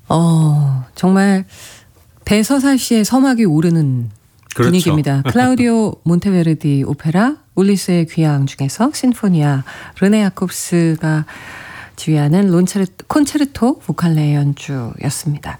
정말 대서사 시의 서막이 오르는 그렇죠. 분위기입니다. 클라우디오 몬테베르디 오페라 울리스의 귀향 중에서 신포니아 르네 야콥스가 지휘하는 콘체르토 보칼레 연주였습니다.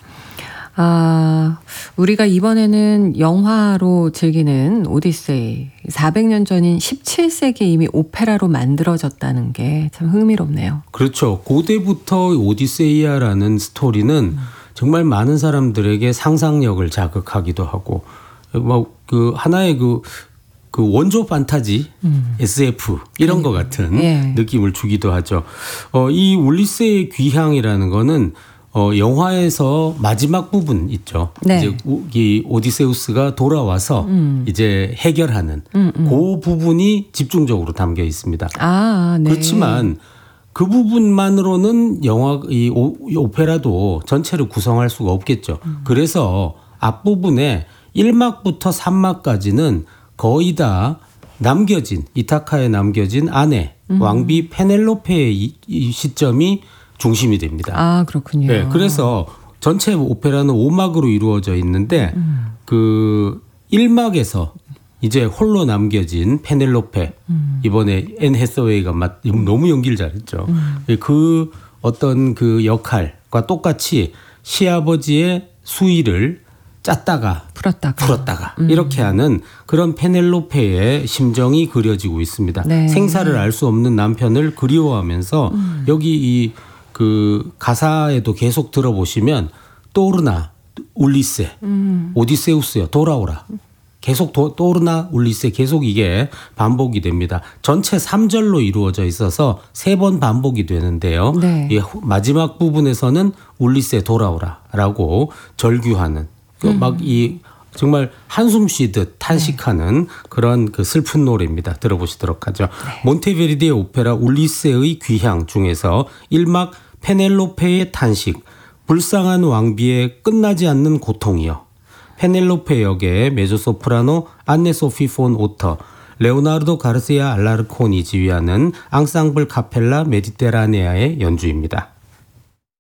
우리가 이번에는 영화로 즐기는 오디세이 400년 전인 17세기에 이미 오페라로 만들어졌다는 게 참 흥미롭네요. 그렇죠. 고대부터 오디세이아라는 스토리는 정말 많은 사람들에게 상상력을 자극하기도 하고 그 하나의 그 원조 판타지, SF 이런 것 같은 느낌을 주기도 하죠. 이 울리스의 귀향이라는 거는 영화에서 마지막 부분 있죠. 네. 이제 이 오디세우스가 돌아와서 이제 해결하는 그 부분이 집중적으로 담겨 있습니다. 네. 그렇지만 그 부분만으로는 이 오페라도 전체를 구성할 수가 없겠죠. 그래서 앞부분에 1막부터 3막까지는 거의 다 이타카에 남겨진 아내 왕비 페넬로페의 이 시점이 중심이 됩니다. 그렇군요. 네, 그래서 전체 오페라는 5막으로 이루어져 있는데 그 1막에서 이제 홀로 남겨진 페넬로페 이번에 앤 해서웨이가 너무 연기를 잘했죠. 그 어떤 그 역할과 똑같이 시아버지의 수의를 짰다가 풀었다가 이렇게 하는 그런 페넬로페의 심정이 그려지고 있습니다. 네. 생사를 알 수 없는 남편을 그리워하면서 여기 그 가사에도 계속 들어보시면 또르나 울리세 오디세우스여 돌아오라 계속 또르나 울리세 계속 이게 반복이 됩니다. 전체 3절로 이루어져 있어서 3번 반복이 되는데요. 네. 마지막 부분에서는 울리세 돌아오라라고 절규하는 막 이 정말 한숨 쉬듯 탄식하는 그런 그 슬픈 노래입니다. 들어보시도록 하죠. 몬테베르디의 오페라 울리세의 귀향 중에서 1막 페넬로페의 탄식, 불쌍한 왕비의 끝나지 않는 고통이요. 페넬로페 역의 메조소프라노 안네 소피 폰 오터, 레오나르도 가르시아 알라르콘이 지휘하는 앙상블 카펠라 메디테라네아의 연주입니다.